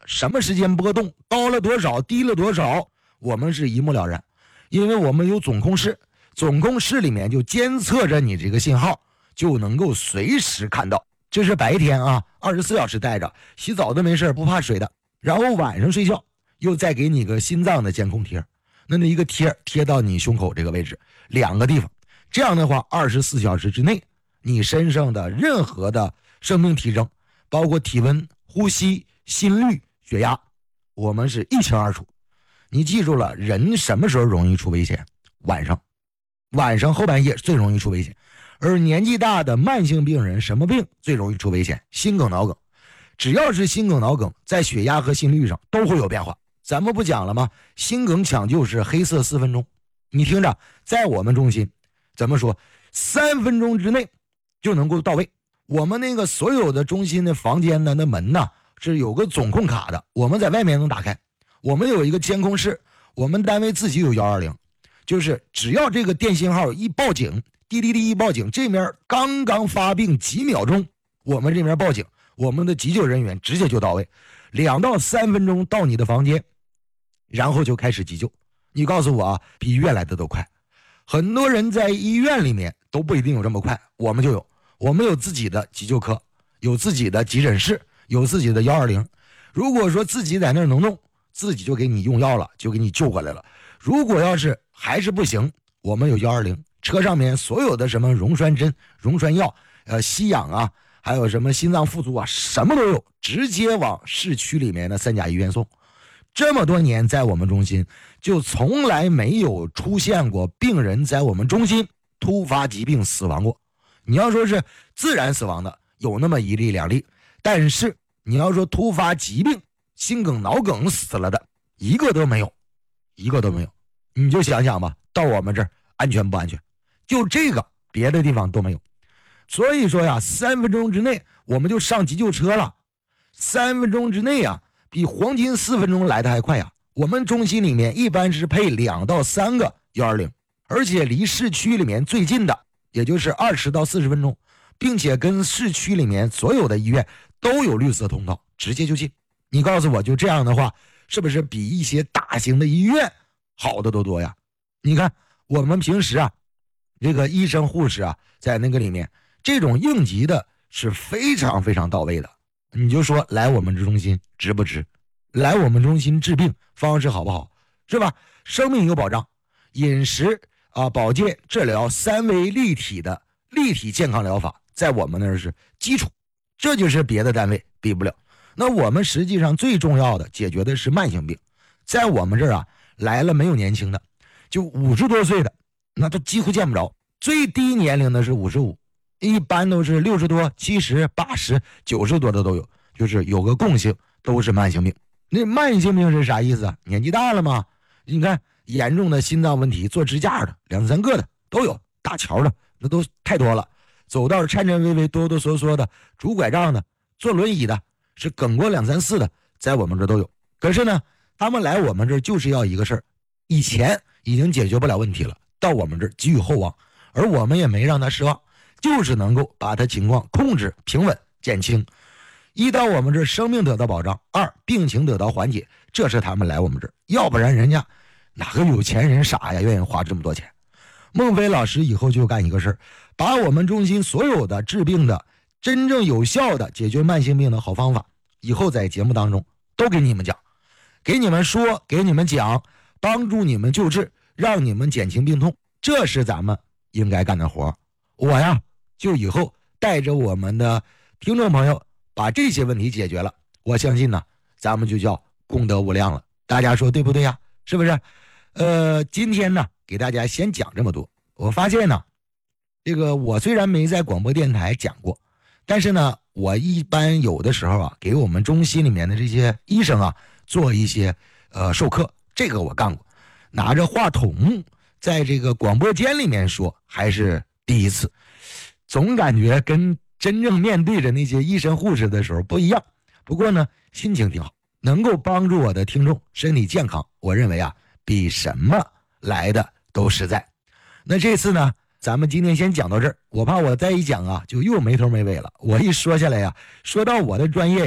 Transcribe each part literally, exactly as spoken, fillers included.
什么时间波动，高了多少，低了多少，我们是一目了然。因为我们有总控室，总控室里面就监测着你这个信号，就能够随时看到。这是白天啊，二十四小时带着，洗澡都没事，不怕水的。然后晚上睡觉又再给你个心脏的监控贴，那那一个贴贴到你胸口这个位置，两个地方。这样的话，二十四小时之内，你身上的任何的生命体征，包括体温、呼吸、心率、血压，我们是一清二楚。你记住了，人什么时候容易出危险？晚上，晚上后半夜最容易出危险。而年纪大的慢性病人，什么病最容易出危险？心梗脑梗。只要是心梗脑梗，在血压和心率上都会有变化。咱们不讲了吗？心梗抢救是黑色四分钟。你听着，在我们中心怎么说？三分钟之内就能够到位。我们那个所有的中心的房间的那门呢，是有个总控卡的，我们在外面能打开。我们有一个监控室，我们单位自己有一二零，就是只要这个电信号一报警，滴滴滴一报警，这边刚刚发病几秒钟，我们这边报警，我们的急救人员直接就到位，两到三分钟到你的房间，然后就开始急救。你告诉我啊，比医院来的都快。很多人在医院里面都不一定有这么快，我们就有，我们有自己的急救科，有自己的急诊室，有自己的一二零。如果说自己在那儿能弄，自己就给你用药了，就给你救过来了。如果要是还是不行，我们有一二零，车上面所有的什么溶栓针、溶栓药、呃吸氧啊，还有什么心脏复苏啊，什么都有，直接往市区里面的三甲医院送。这么多年在我们中心，就从来没有出现过病人在我们中心突发疾病死亡过。你要说是自然死亡的，有那么一例两例，但是你要说突发疾病心梗脑梗死了的，一个都没有，一个都没有。你就想想吧，到我们这儿安全不安全？就这个别的地方都没有。所以说呀，三分钟之内我们就上急救车了。三分钟之内啊，比黄金四分钟来的还快呀。我们中心里面一般是配两到三个一二零，而且离市区里面最近的也就是二十到四十分钟，并且跟市区里面所有的医院都有绿色通道，直接就进。你告诉我，就这样的话，是不是比一些大型的医院好的都多呀？你看我们平时啊，这个医生护士啊，在那个里面，这种应急的是非常非常到位的。你就说来我们这中心值不值？来我们中心治病方式好不好？是吧？生命有保障，饮食啊、保健、治疗三维立体的立体健康疗法，在我们那儿是基础，这就是别的单位比不了。那我们实际上最重要的解决的是慢性病，在我们这儿啊，来了没有年轻的，就五十多岁的，那都几乎见不着。最低年龄的是五十五，一般都是六十多、七十、八十、九十多的都有，就是有个共性，都是慢性病。那慢性病是啥意思啊？年纪大了嘛，你看严重的心脏问题，做支架的两三个的都有，搭桥的那都太多了，走道颤颤巍巍、哆哆嗦嗦的，拄拐杖的，坐轮椅的，是梗过两三四的，在我们这都有。可是呢，他们来我们这就是要一个事儿，以前已经解决不了问题了，到我们这寄予厚望，而我们也没让他失望，就是能够把他情况控制平稳减轻。一到我们这生命得到保障，二病情得到缓解，这是他们来我们这儿，要不然人家哪个有钱人傻呀，愿意花这么多钱。孟非老师以后就干一个事儿，把我们中心所有的治病的真正有效的解决慢性病的好方法，以后在节目当中都给你们讲，给你们说，给你们讲，帮助你们救治，让你们减轻病痛，这是咱们应该干的活。我呀，就以后带着我们的听众朋友把这些问题解决了，我相信呢，咱们就叫功德无量了。大家说对不对呀？是不是？呃，今天呢，给大家先讲这么多。我发现呢，这个我虽然没在广播电台讲过，但是呢，我一般有的时候啊，给我们中心里面的这些医生啊，做一些呃授课，这个我干过。拿着话筒在这个广播间里面说，还是第一次，总感觉跟真正面对着那些医生护士的时候不一样。不过呢，心情挺好，能够帮助我的听众身体健康，我认为啊，比什么来的都实在。那这次呢，咱们今天先讲到这儿，我怕我再一讲啊，就又没头没尾了。我一说下来呀，说到我的专业呀，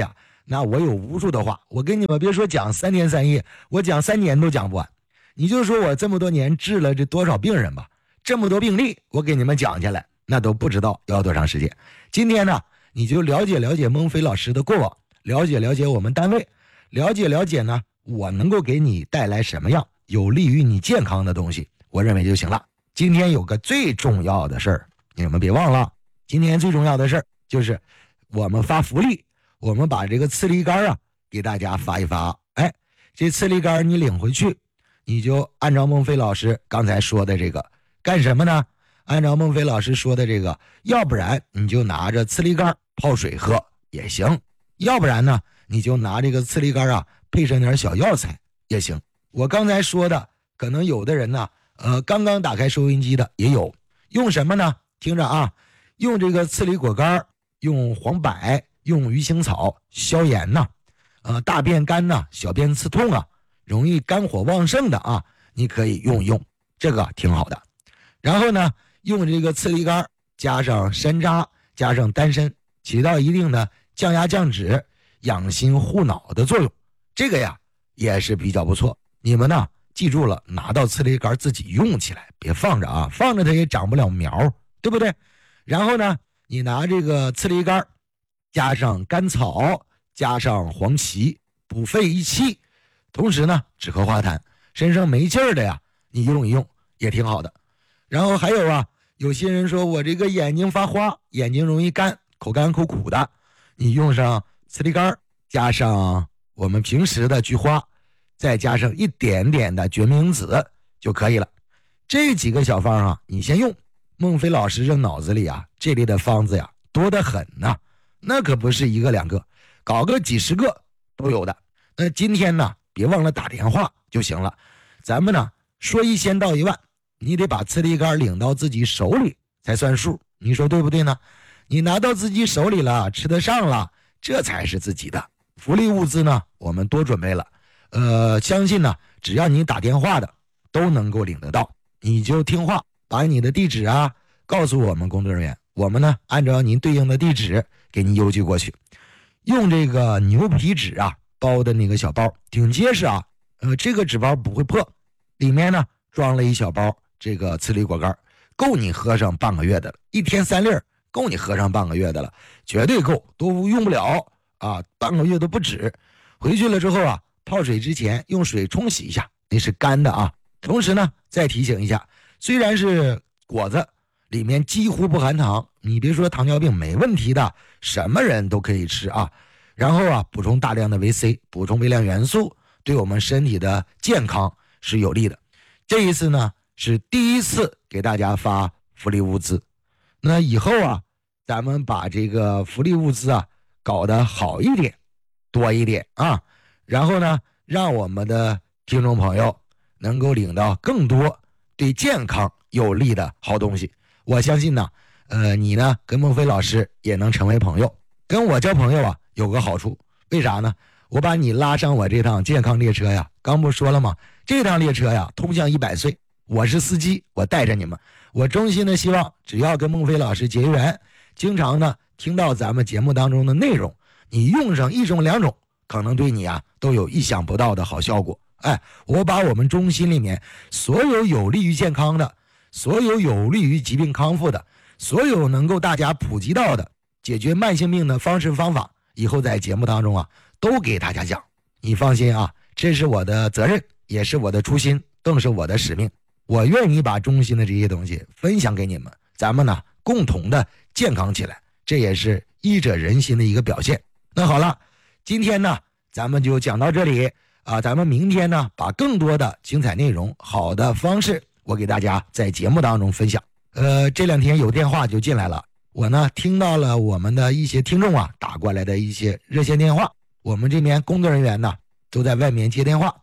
那我有无数的话，我跟你们别说讲三天三夜，我讲三年都讲不完。你就说我这么多年治了这多少病人吧，这么多病例，我给你们讲下来，那都不知道要多长时间。今天呢，你就了解了解孟非老师的过往，了解了解我们单位，了解了解呢，我能够给你带来什么样有利于你健康的东西，我认为就行了。今天有个最重要的事儿，你们别忘了，今天最重要的事儿就是我们发福利，我们把这个刺梨干啊给大家发一发。哎，这刺梨干你领回去，你就按照孟非老师刚才说的这个干什么呢？按照孟非老师说的这个，要不然你就拿着刺梨干泡水喝也行，要不然呢你就拿这个刺梨干啊配上点小药材也行。我刚才说的可能有的人呢呃，刚刚打开收音机的也有，用什么呢？听着啊，用这个刺梨果干，用黄柏，用鱼腥草消炎呐、呃，大便干呐、小便刺痛啊，容易肝火旺盛的啊，你可以用一用，这个挺好的。然后呢，用这个刺梨干加上山楂，加上丹参，起到一定的降压降脂、养心护脑的作用，这个呀也是比较不错。你们呢？记住了，拿到刺梨干自己用起来，别放着啊，放着它也长不了苗，对不对？然后呢，你拿这个刺梨干加上甘草，加上黄芪，补肺益气，同时呢，止咳化痰，身上没气儿的呀，你用一用也挺好的。然后还有啊，有些人说我这个眼睛发花，眼睛容易干，口干口苦的，你用上刺梨干加上我们平时的菊花，再加上一点点的决明子就可以了。这几个小方啊，你先用。孟非老师这脑子里啊，这类的方子呀多得很呐、啊，那可不是一个两个，搞个几十个都有的。那今天呢，别忘了打电话就行了。咱们呢说一千道一万，你得把刺梨干领到自己手里才算数，你说对不对呢？你拿到自己手里了，吃得上了，这才是自己的福利物资呢。我们多准备了。呃，相信呢，只要你打电话的都能够领得到，你就听话，把你的地址啊告诉我们工作人员，我们呢按照您对应的地址给你邮寄过去。用这个牛皮纸啊包的那个小包，挺结实啊，呃，这个纸包不会破，里面呢装了一小包这个刺梨果干，够你喝上半个月的了，一天三粒够你喝上半个月的了，绝对够，都用不了啊，半个月都不止。回去了之后啊，泡水之前用水冲洗一下，那是干的啊。同时呢，再提醒一下，虽然是果子，里面几乎不含糖，你别说糖尿病没问题的，什么人都可以吃啊。然后啊，补充大量的维 C， 补充微量元素，对我们身体的健康是有利的。这一次呢，是第一次给大家发福利物资，那以后啊，咱们把这个福利物资啊搞得好一点，多一点啊。然后呢，让我们的听众朋友能够领到更多对健康有利的好东西。我相信呢，呃，你呢跟孟非老师也能成为朋友。跟我交朋友啊，有个好处，为啥呢？我把你拉上我这趟健康列车呀，刚不说了吗？这趟列车呀，通向一百岁，我是司机，我带着你们。我衷心的希望，只要跟孟非老师结缘，经常呢听到咱们节目当中的内容，你用上一种两种，可能对你啊都有意想不到的好效果。哎，我把我们中心里面所有有利于健康的，所有有利于疾病康复的，所有能够大家普及到的解决慢性病的方式方法，以后在节目当中啊都给大家讲。你放心啊，这是我的责任，也是我的初心，更是我的使命。我愿意把中心的这些东西分享给你们，咱们呢共同的健康起来，这也是医者仁心的一个表现。那好了，今天呢咱们就讲到这里啊，咱们明天呢把更多的精彩内容、好的方式，我给大家在节目当中分享。呃，这两天有电话就进来了，我呢听到了我们的一些听众啊打过来的一些热线电话，我们这边工作人员呢都在外面接电话。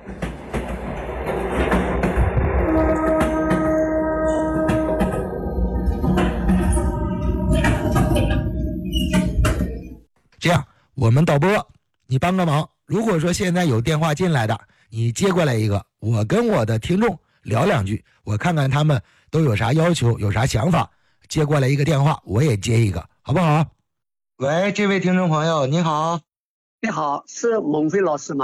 这样，我们导播，你帮个忙。如果说现在有电话进来的，你接过来一个，我跟我的听众聊两句，我看看他们都有啥要求，有啥想法。接过来一个电话，我也接一个，好不好？喂，这位听众朋友，你好。 你好，是孟非老师吗？